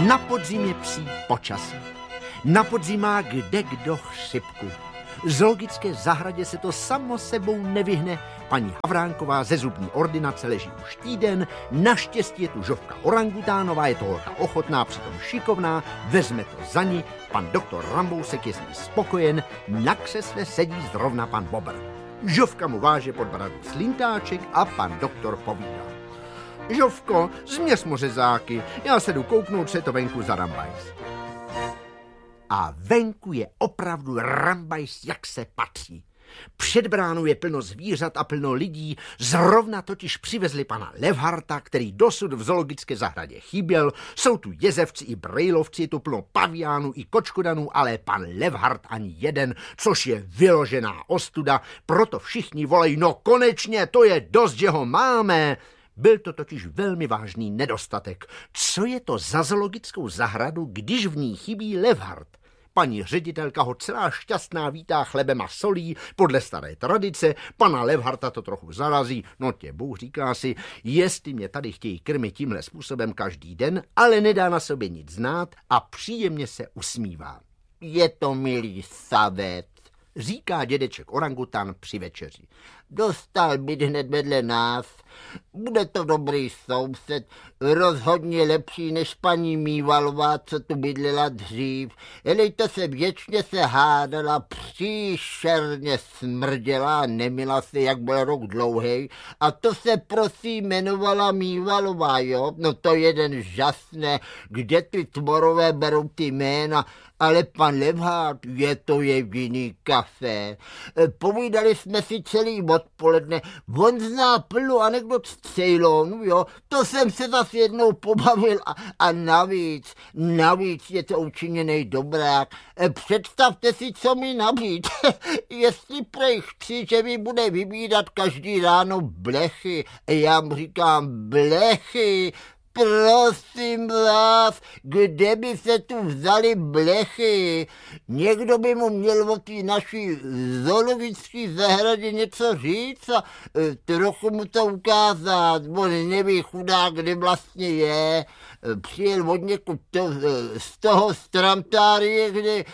Na podzim je psí počasí. Na podzim má kde kdo chřipku. V zoologické zahradě se to samo sebou nevyhne. Paní Havránková ze zubní ordinace leží už týden. Naštěstí je tu Žofka orangutánová, je to holka ochotná, přitom šikovná. Vezme to za ní. Pan doktor Rambousek je s ní spokojen. Na křesle sedí zrovna pan Bobr. Žofka mu váže pod bradu slintáček a pan doktor povídá. Žofko, změř mořezáky, já se jdu kouknout, co je to venku za rambajs. A venku je opravdu rambajs, jak se patří. Před bránou je plno zvířat a plno lidí, zrovna totiž přivezli pana Levharta, který dosud v zoologické zahradě chyběl. Jsou tu jezevci i brejlovci, je tu plno paviánů i kočkodanů, ale pan Levhart ani jeden, což je vyložená ostuda, proto všichni volají, no konečně, to je dost, že ho máme. Byl to totiž velmi vážný nedostatek. Co je to za zoologickou zahradu, když v ní chybí Levhart? Paní ředitelka ho celá šťastná vítá chlebem a solí podle staré tradice. Pana Levharta to trochu zarazí. No tě Bůh, říká si, jestli mě tady chtějí krmit tímhle způsobem každý den, ale nedá na sobě nic znát a příjemně se usmívá. Je to milý savec, říká dědeček orangutan při večeři. Dostal byt hned vedle nás. Bude to dobrý soused, rozhodně lepší než paní Mývalová, co tu bydlela dřív. Elejte se věčně se hádala, příšerně smrděla, nemila se, jak byl rok dlouhej. A to se prosím jmenovala Mývalová, jo? No to jeden žasne, kde ty tvorové berou ty jména. Ale pan Levhart, je to jediný kafe. Povídali jsme si celý odpoledne. On zná plno anekdot z Ceylonu, jo. To jsem se zase jednou pobavil a navíc je to učiněnej dobrák. Představte si, co mi nabít. Jestli prej chci, že mi bude vybídat každý ráno blechy. Já mu říkám blechy. Prosím vás, kde by se tu vzali blechy? Někdo by mu měl o té naší zoologické zahradě něco říct a trochu mu to ukázat. On neví chudák, kde vlastně je. Přijel od někud z toho Stramtárie,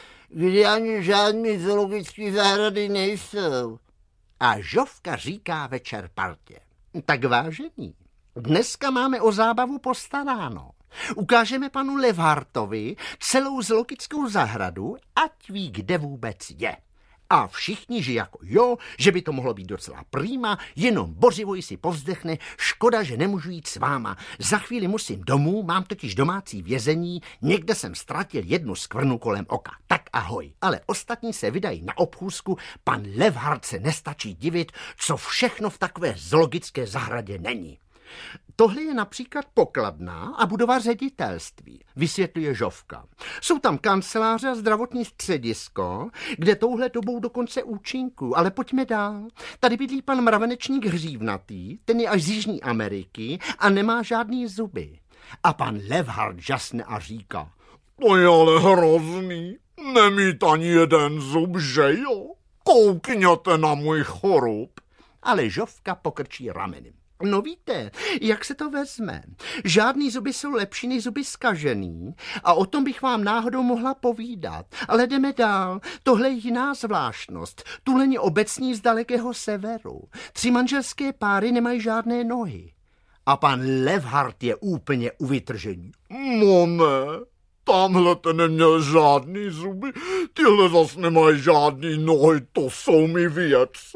kde ani žádný zoologické zahrady nejsou. A Žofka říká večer partě. Tak vážení. Dneska máme o zábavu postaráno. Ukážeme panu Levhartovi celou zoologickou zahradu, ať ví, kde vůbec je. A všichni, že jako jo, že by to mohlo být docela prýma, jenom Bořivoj si povzdechne, škoda, že nemůžu jít s váma. Za chvíli musím domů, mám totiž domácí vězení, někde jsem ztratil jednu skvrnu kolem oka. Tak ahoj. Ale ostatní se vydají na obchůzku, pan Levhart se nestačí divit, co všechno v takové zoologické zahradě není. Tohle je například pokladna a budova ředitelství, vysvětluje Žofka. Jsou tam kanceláře a zdravotní středisko, kde touhle dobou dokonce účinků, ale pojďme dál. Tady bydlí pan mravenečník hřívnatý, ten je až z Jižní Ameriky a nemá žádný zuby. A pan Levhart žasne a říká, to je ale hrozný, nemít ani jeden zub, že jo? Koukněte na můj chorób. Ale Žofka pokrčí ramenem. No víte, jak se to vezme. Žádný zuby jsou lepší než zuby zkažený a o tom bych vám náhodou mohla povídat. Ale jdeme dál. Tohle je jiná zvláštnost. Tuleni obecní z dalekého severu. 3 manželské páry nemají žádné nohy. A pan Levhart je úplně u vytržení. No ne. Tamhle ten neměl žádný zuby, tyhle zas nemají žádný nohy, to jsou mi věci.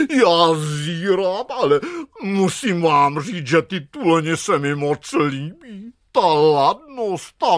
Já zírám, ale musím vám říct, že ty tuleně se mi moc líbí. Ta ladnost, ta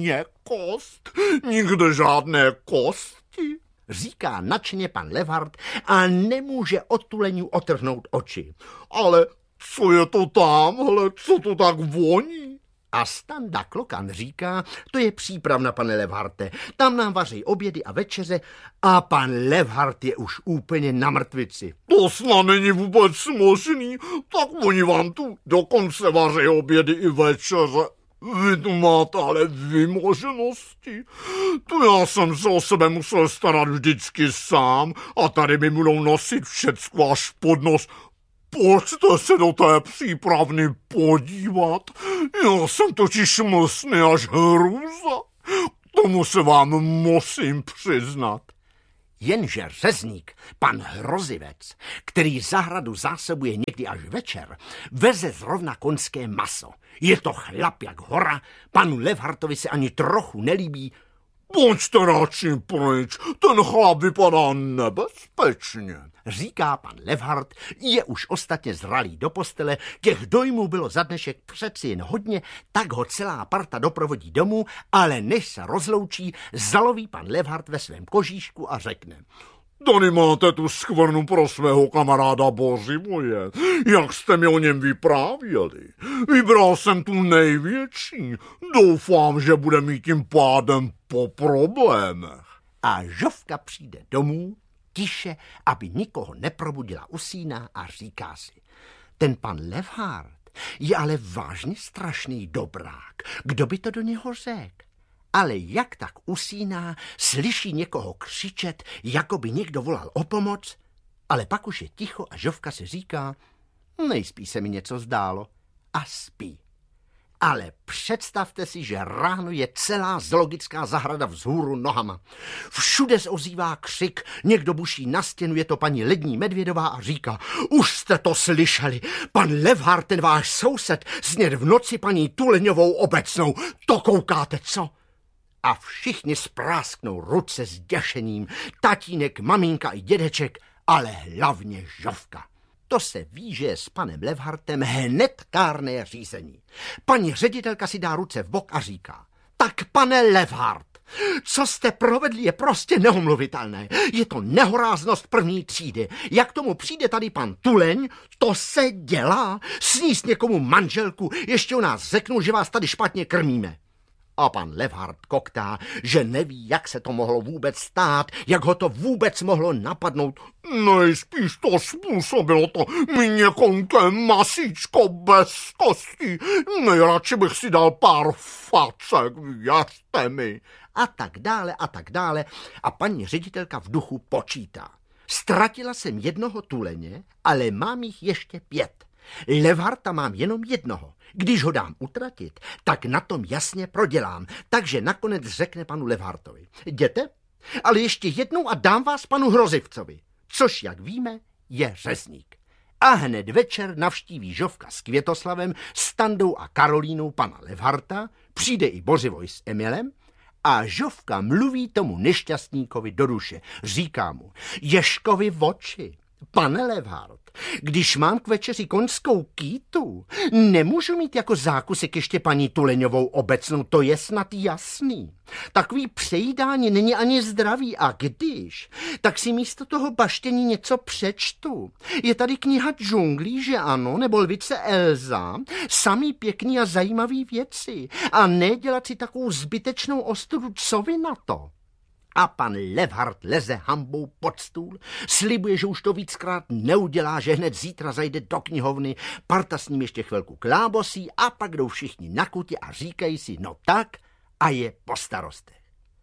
měkkost, nikde žádné kosti, říká nadšeně pan Levhart a nemůže od tuleňů otrhnout oči. Ale co je to tamhle, co to tak voní? A Standa Klokan říká, to je přípravna, pane Levharte, tam nám vaří obědy a večeře a pan Levhart je už úplně na mrtvici. To snad není vůbec možný, tak oni vám tu dokonce vaří obědy i večeře. Vy tu máte ale vymoženosti. Tu já jsem se o sebe musel starat vždycky sám a tady mi budou nosit všecko až pod nos. Pojďte se do té přípravny podívat. Já jsem totiž mlsný až hrůza. Tomu se vám musím přiznat. Jenže řezník, pan Hrozivec, který zahradu zásobuje někdy až večer, veze zrovna koňské maso. Je to chlap jak hora, panu Levhartovi se ani trochu nelíbí. Pojďte radši pryč, ten chlap vypadá nebezpečně, říká pan Levhart, je už ostatně zralý do postele, těch dojmů bylo za dnešek přeci jen hodně, tak ho celá parta doprovodí domů, ale než se rozloučí, zaloví pan Levhart ve svém kožíšku a řekne: Tady máte tu skvrnu pro svého kamaráda Bořivoje, jak jste mi o něm vyprávěli. Vybral jsem tu největší, doufám, že bude mít tím pádem po problémech. A Žofka přijde domů, tiše, aby nikoho neprobudila usíná a říká si: ten pan Levhart je ale vážně strašný dobrák, kdo by to do něho řekl? Ale jak tak usíná, slyší někoho křičet, jako by někdo volal o pomoc, ale pak už je ticho a Žofka si říká: nejspíš se mi něco zdálo, a spí. Ale představte si, že ráno je celá zoologická zahrada vzhůru nohama. Všude se ozývá křik, někdo buší na stěnu, je to paní Lední Medvědová a říká: už jste to slyšeli, pan Levhart, ten váš soused, snědl v noci paní Tuleňovou obecnou, to koukáte, co? A všichni sprásknou ruce s děšením, tatínek, maminka i dědeček, ale hlavně Žofka. To se ví, že je s panem Levhartem hned kárné řízení. Paní ředitelka si dá ruce v bok a říká: tak pane Levhart, co jste provedli, je prostě neomluvitelné. Je to nehoráznost první třídy. Jak tomu přijde tady pan Tuleň, to se dělá. Sníst někomu manželku, ještě u nás řeknou, že vás tady špatně krmíme. A pan Levhart koktá, že neví, jak se to mohlo vůbec stát, jak ho to vůbec mohlo napadnout. Nejspíš to způsobilo to měkonké masíčko bez kostí. Nejradši bych si dal pár facek, věřte mi. A tak dále. A paní ředitelka v duchu počítá: ztratila jsem jednoho tuleně, ale mám jich ještě 5. Levharta mám jenom jednoho. Když ho dám utratit, tak na tom jasně prodělám. Takže nakonec řekne panu Levhartovi: jděte, ale ještě jednou a dám vás panu Hrozivcovi. Což, jak víme, je řezník. A hned večer navštíví Žofka s Květoslavem, Standou a Karolínou pana Levharta, přijde i Bořivoj s Emilem a Žofka mluví tomu nešťastníkovi do duše. Říká mu: Ježkovi v oči, pane Levhart, když mám k večeři koňskou kýtu, nemůžu mít jako zákusek ještě paní Tuleňovou obecnou, to je snad jasný. Takový přejídání není ani zdravý a když, tak si místo toho baštění něco přečtu. Je tady kniha Džunglí, že ano, nebo Lvice Elza, samý pěkný a zajímavý věci a ne dělat si takovou zbytečnou ostudu, co vy na to? A pan Levhart leze hambou pod stůl, slibuje, že už to víckrát neudělá, že hned zítra zajde do knihovny, parta s ním ještě chvilku klábosí a pak jdou všichni na kutě a říkají si: no tak, a je po starostech.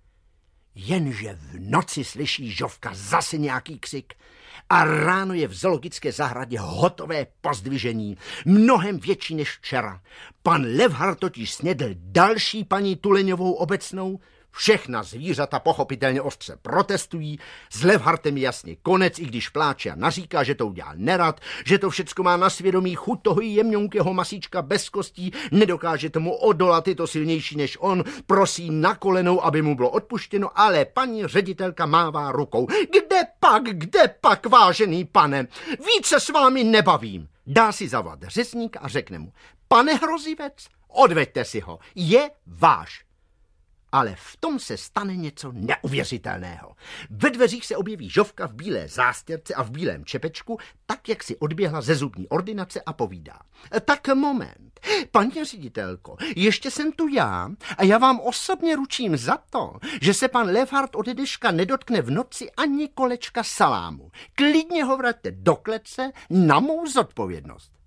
Jenže v noci slyší Žofka zase nějaký křik a ráno je v zoologické zahradě hotové pozdvižení, mnohem větší než včera. Pan Levhart totiž snědl další paní Tuleňovou obecnou. Všechna zvířata pochopitelně ostře protestují, s Levhartem je jasně konec, i když pláče a naříká, že to udělal nerad, že to všecko má na svědomí chuť toho jemňonkého masíčka bez kostí, nedokáže tomu odolat, je to silnější než on, prosí na kolenou, aby mu bylo odpuštěno, ale paní ředitelka mává rukou. Kde pak, vážený pane, více s vámi nebavím. Dá si zavolat řezníka a řekne mu: pane Hrozivec, odveďte si ho, je váš. Ale v tom se stane něco neuvěřitelného. Ve dveřích se objeví Žofka v bílé zástěrce a v bílém čepečku, tak jak si odběhla ze zubní ordinace a povídá: tak moment, paní ředitelko, ještě jsem tu já a já vám osobně ručím za to, že se pan Levhart ode dneška nedotkne v noci ani kolečka salámu. Klidně ho vraťte do klece na mou zodpovědnost.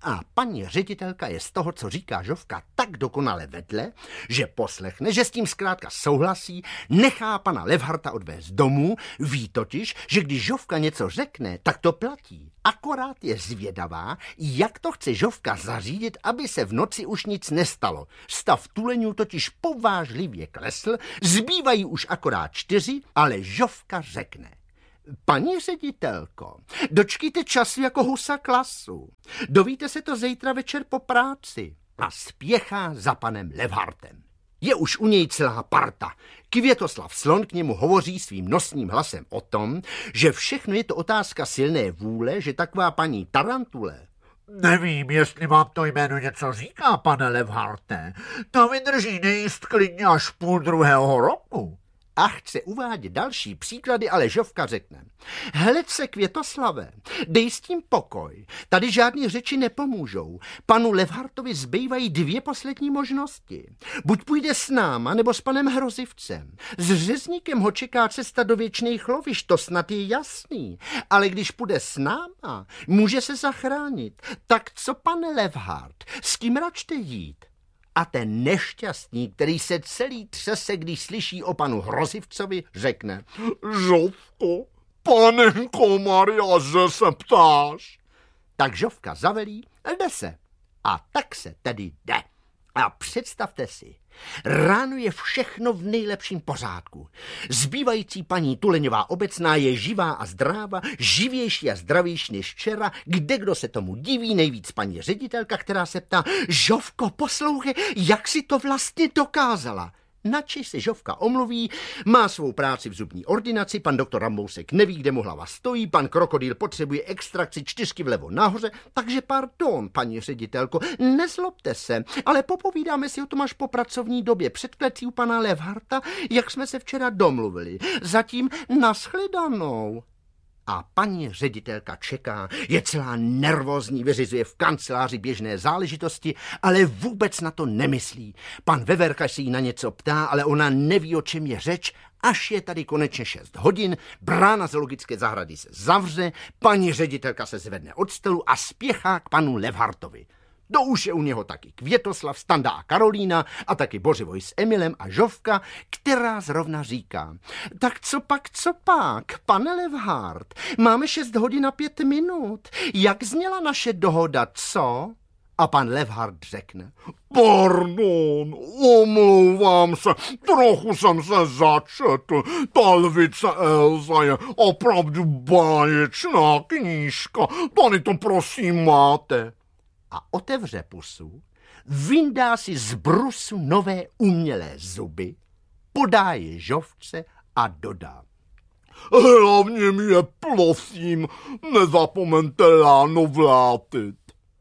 A paní ředitelka je z toho, co říká Žofka, tak dokonale vedle, že poslechne, že s tím zkrátka souhlasí, nechá pana Levharta odvést domů, ví totiž, že když Žofka něco řekne, tak to platí. Akorát je zvědavá, jak to chce Žofka zařídit, aby se v noci už nic nestalo. Stav tuleňů totiž povážlivě klesl, zbývají už akorát 4, ale Žofka řekne: paní ředitelko, dočkejte času jako husa klasu. Dovíte se to zítra večer po práci. A spěchá za panem Levhartem. Je už u něj celá parta. Květoslav Slon k němu hovoří svým nosným hlasem o tom, že všechno je to otázka silné vůle, že taková paní Tarantule... Nevím, jestli vám to jméno něco říká, pane Levharte. To vydrží nejíst klidně až půl druhého roku. A chce uvádět další příklady, ale Žofka řekne: hled se, Květoslave, dej s tím pokoj, tady žádný řeči nepomůžou. Panu Levhartovi zbývají 2 poslední možnosti. Buď půjde s náma, nebo s panem Hrozivcem. S řezníkem ho čeká cesta do věčných lovišť, to snad je jasný. Ale když půjde s náma, může se zachránit. Tak co, pane Levhart, s kým račte jít? A ten nešťastník, který se celý třese, když slyší o panu Hrozivcovi, řekne: Žofko, panenko Maria, že se ptáš? Tak Žofka zavelí: jde se. A tak se tedy jde. A představte si, ráno je všechno v nejlepším pořádku. Zbývající paní Tuleňová obecná je živá a zdráva, živější a zdravější než včera, kdo se tomu diví, nejvíc paní ředitelka, která se ptá: Žofko, poslouchej, jak si to vlastně dokázala? Načež se Žofka omluví, má svou práci v zubní ordinaci, pan doktor Rambousek neví, kde mu hlava stojí, pan Krokodýl potřebuje extrakci 4 vlevo nahoře, takže pardon, paní ředitelko, nezlobte se, ale popovídáme si o tom až po pracovní době před klecí u pana Levharta, jak jsme se včera domluvili. Zatím nashledanou. A paní ředitelka čeká, je celá nervózní, vyřizuje v kanceláři běžné záležitosti, ale vůbec na to nemyslí. Pan Veverka se jí na něco ptá, ale ona neví, o čem je řeč, až je tady konečně 6 hodin, brána zoologické zahrady se zavře, paní ředitelka se zvedne od stolu a spěchá k panu Levhartovi. Do už je u něho taky Květoslav, Standa a Karolína a taky Bořivoj s Emilem a Žofka, která zrovna říká: tak co pak, pane Levhart, máme 6 hodin a 5 minut. Jak zněla naše dohoda, co? A pan Levhart řekne: pardon, omlouvám se, trochu jsem se začetl. Ta lvice Elza je opravdu báječná knížka, tady to prosím máte. A otevře pusu, vyndá si z brusu nové umělé zuby, podá je Žofce a dodá: hlavně mě, prosím, nezapomeňte ráno vrátit.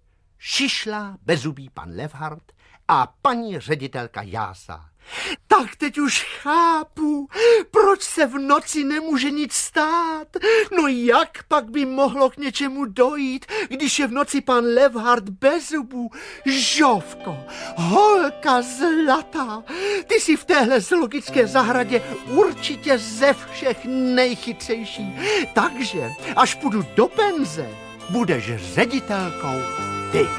Šišlá bezzubý pan Levhart a paní ředitelka jásá: tak teď už chápu, proč se v noci nemůže nic stát. No jak pak by mohlo k něčemu dojít, když je v noci pan Levhart bez zubů? Žofko, holka zlatá, ty jsi v téhle zoologické zahradě určitě ze všech nejchytřejší. Takže až půjdu do penze, budeš ředitelkou ty.